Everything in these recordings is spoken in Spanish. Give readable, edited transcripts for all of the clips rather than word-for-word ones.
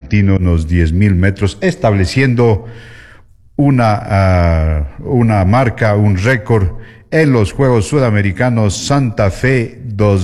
argentino unos 10.000 metros, estableciendo una marca, un récord en los Juegos Sudamericanos Santa Fe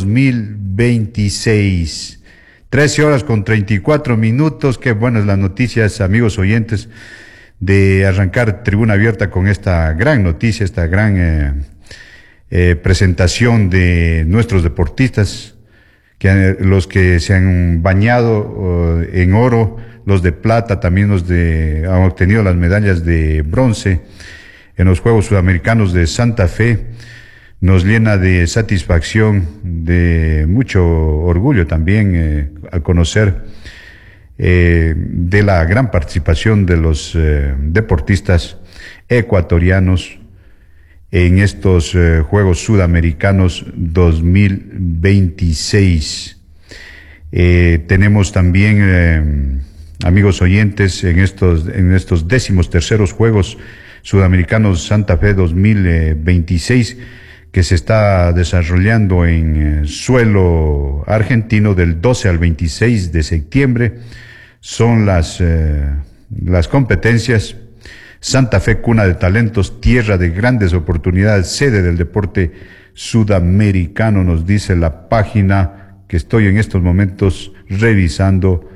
2026. 13 horas con 34 minutos. Qué buenas las noticias, amigos oyentes, de arrancar Tribuna Abierta con esta gran noticia, esta gran presentación de nuestros deportistas, los que se han bañado en oro, los de plata, también han obtenido las medallas de bronce en los Juegos Sudamericanos de Santa Fe. Nos llena de satisfacción, de mucho orgullo también al conocer de la gran participación de los deportistas ecuatorianos en estos Juegos Sudamericanos 2026. Tenemos también, amigos oyentes, en estos 13º Juegos Sudamericanos Santa Fe 2026, que se está desarrollando en suelo argentino del 12 al 26 de septiembre. Son las competencias. Santa Fe, cuna de talentos, tierra de grandes oportunidades, sede del deporte sudamericano, nos dice la página que estoy en estos momentos revisando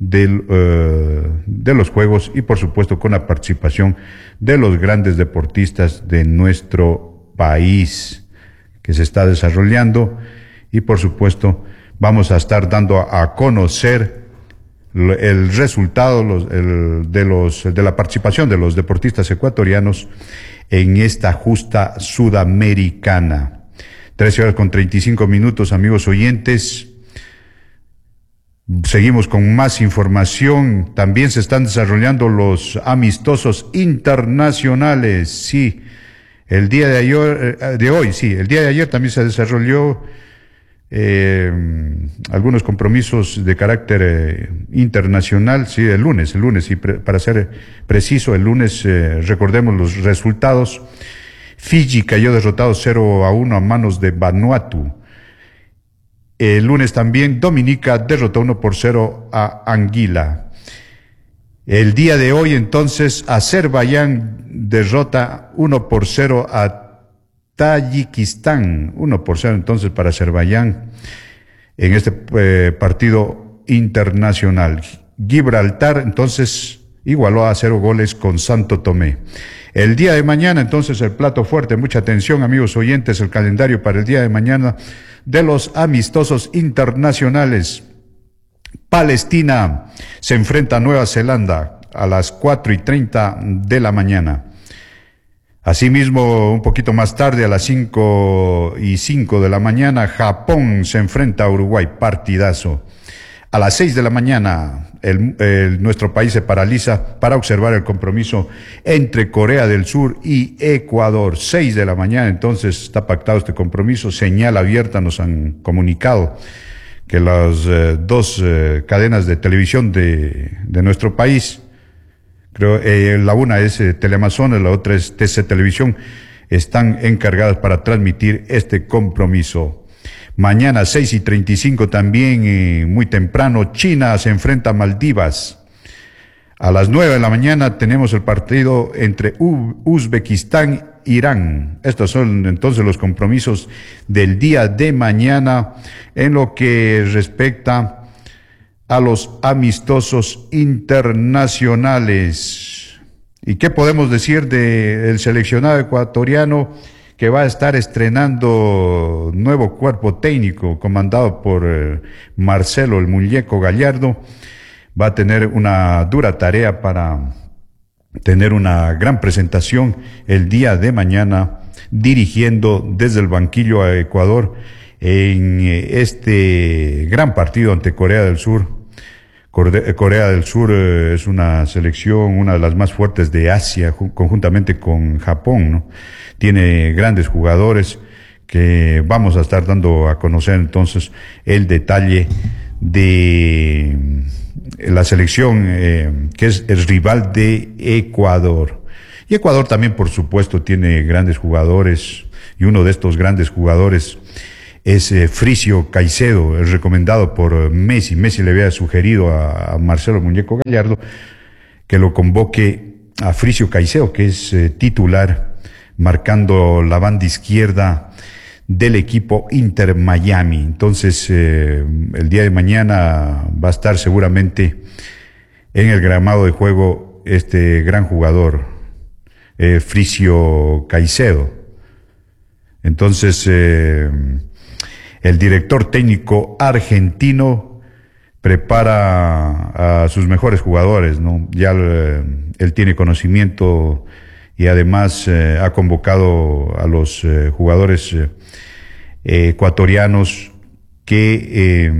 de los Juegos, y por supuesto con la participación de los grandes deportistas de nuestro país que se está desarrollando. Y por supuesto vamos a estar dando a conocer el resultado de la participación de los deportistas ecuatorianos en esta justa sudamericana. 13 horas con 35 minutos, amigos oyentes. Seguimos con más información. También se están desarrollando los amistosos internacionales. Sí, el día de ayer también se desarrolló algunos compromisos de carácter internacional. Sí, el lunes, y para ser preciso, el lunes, recordemos los resultados. Fiji cayó derrotado 0-1 a manos de Vanuatu. El lunes también Dominica derrotó 1-0 a Anguila. El día de hoy entonces Azerbaiyán derrota 1-0 a Tayikistán, 1-0 entonces para Azerbaiyán en este partido internacional. Gibraltar entonces igualó a 0 goles con Santo Tomé. El día de mañana entonces el plato fuerte, mucha atención, amigos oyentes, el calendario para el día de mañana de los amistosos internacionales. Palestina se enfrenta a Nueva Zelanda a las 4:30 de la mañana. Asimismo, un poquito más tarde, a las 5:05 de la mañana, Japón se enfrenta a Uruguay, partidazo. A las 6 de la mañana, nuestro país se paraliza para observar el compromiso entre Corea del Sur y Ecuador. 6 de la mañana, entonces, está pactado este compromiso, señal abierta, nos han comunicado que las dos cadenas de televisión de nuestro país, creo, la una es Teleamazonas, la otra es TC Televisión, están encargadas para transmitir este compromiso. Mañana 6:35 también, muy temprano, China se enfrenta a Maldivas. A las 9 de la mañana tenemos el partido entre Uzbekistán e Irán. Estos son entonces los compromisos del día de mañana en lo que respecta a los amistosos internacionales. ¿Y qué podemos decir del seleccionado ecuatoriano que va a estar estrenando nuevo cuerpo técnico comandado por Marcelo el Muñeco Gallardo? Va a tener una dura tarea para tener una gran presentación el día de mañana, dirigiendo desde el banquillo a Ecuador en este gran partido ante Corea del Sur. Corea del Sur es una selección, una de las más fuertes de Asia, conjuntamente con Japón, ¿no? Tiene grandes jugadores que vamos a estar dando a conocer entonces el detalle de la selección que es el rival de Ecuador. Y Ecuador también, por supuesto, tiene grandes jugadores, y uno de estos grandes jugadores es Fricio Caicedo, recomendado por Messi. Messi le había sugerido a Marcelo Muñeco Gallardo que lo convoque a Fricio Caicedo, que es titular, marcando la banda izquierda del equipo Inter Miami. Entonces, el día de mañana va a estar seguramente en el gramado de juego este gran jugador, Fricio Caicedo. Entonces, el director técnico argentino prepara a sus mejores jugadores, ¿no? Ya él tiene conocimiento y además ha convocado a los jugadores ecuatorianos que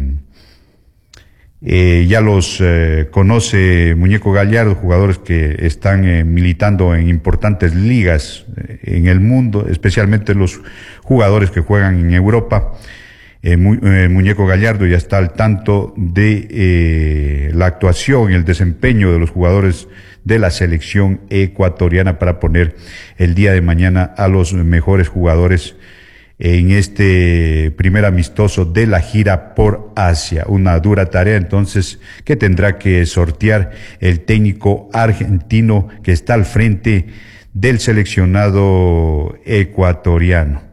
ya los conoce Muñeco Gallardo, jugadores que están militando en importantes ligas en el mundo, especialmente los jugadores que juegan en Europa. Muñeco Gallardo ya está al tanto de la actuación y el desempeño de los jugadores de la selección ecuatoriana para poner el día de mañana a los mejores jugadores en este primer amistoso de la gira por Asia. Una dura tarea entonces que tendrá que sortear el técnico argentino que está al frente del seleccionado ecuatoriano.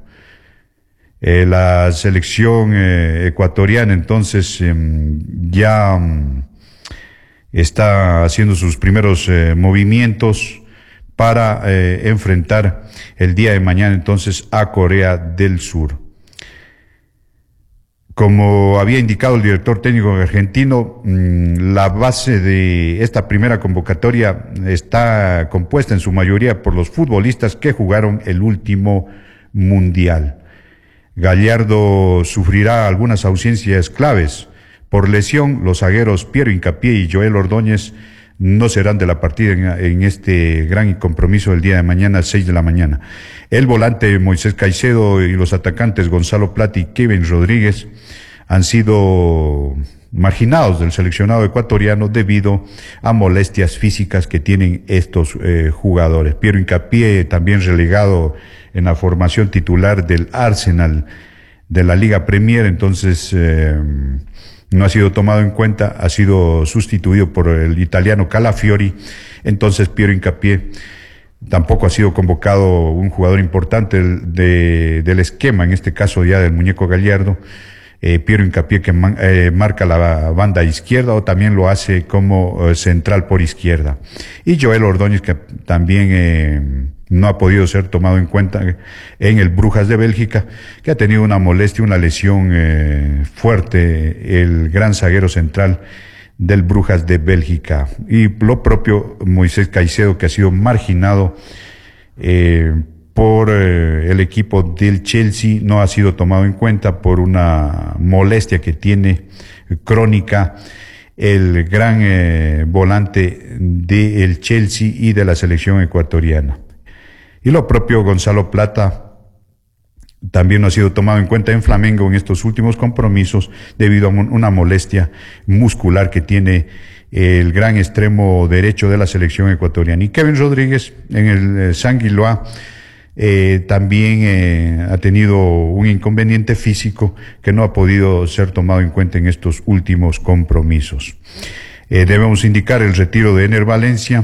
La selección ecuatoriana entonces ya está haciendo sus primeros movimientos para enfrentar el día de mañana entonces a Corea del Sur. Como había indicado el director técnico argentino, la base de esta primera convocatoria está compuesta en su mayoría por los futbolistas que jugaron el último mundial. Gallardo sufrirá algunas ausencias claves. Por lesión, los zagueros Piero Hincapié y Joel Ordóñez no serán de la partida en este gran compromiso del día de mañana, 6 de la mañana. El volante Moisés Caicedo y los atacantes Gonzalo Plata y Kevin Rodríguez han sido marginados del seleccionado ecuatoriano debido a molestias físicas que tienen estos jugadores. Piero Hincapié también relegado en la formación titular del Arsenal de la Liga Premier, entonces no ha sido tomado en cuenta, ha sido sustituido por el italiano Calafiori. Entonces Piero Hincapié tampoco ha sido convocado, un jugador importante del esquema, en este caso ya del Muñeco Gallardo. Piero Hincapié que marca la banda izquierda o también lo hace como central por izquierda. Y Joel Ordóñez que también no ha podido ser tomado en cuenta en el Brujas de Bélgica, que ha tenido una molestia, una lesión fuerte, el gran zaguero central del Brujas de Bélgica. Y lo propio Moisés Caicedo, que ha sido marginado por el equipo del Chelsea, no ha sido tomado en cuenta por una molestia que tiene crónica el gran volante del Chelsea y de la selección ecuatoriana. Y lo propio Gonzalo Plata también no ha sido tomado en cuenta en Flamengo en estos últimos compromisos debido a una molestia muscular que tiene el gran extremo derecho de la selección ecuatoriana. Y Kevin Rodríguez en el Sanguiloa también ha tenido un inconveniente físico que no ha podido ser tomado en cuenta en estos últimos compromisos. Debemos indicar el retiro de Ener Valencia,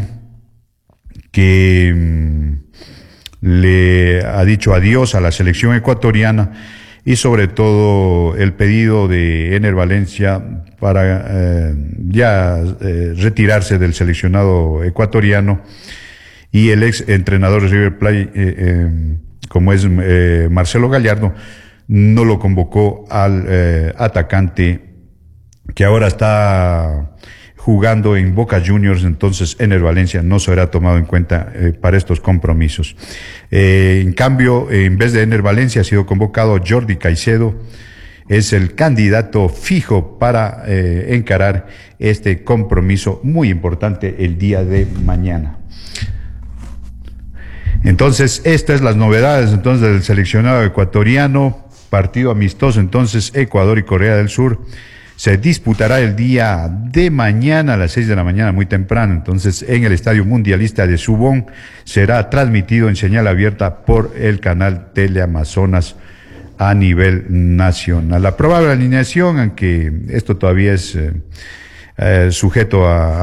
que le ha dicho adiós a la selección ecuatoriana, y sobre todo el pedido de Ener Valencia para retirarse del seleccionado ecuatoriano, y el ex entrenador de River Plate, como es Marcelo Gallardo, no lo convocó al atacante que ahora está jugando en Boca Juniors. Entonces Ener Valencia no será tomado en cuenta para estos compromisos. En cambio, en vez de Ener Valencia ha sido convocado Jordi Caicedo, es el candidato fijo para encarar este compromiso muy importante el día de mañana. Entonces, estas son las novedades entonces del seleccionado ecuatoriano. Partido amistoso entonces Ecuador y Corea del Sur. Se disputará el día de mañana a las 6 de la mañana, muy temprano. Entonces, en el Estadio Mundialista de Subón será transmitido en señal abierta por el canal Teleamazonas a nivel nacional. La probable alineación, aunque esto todavía es sujeto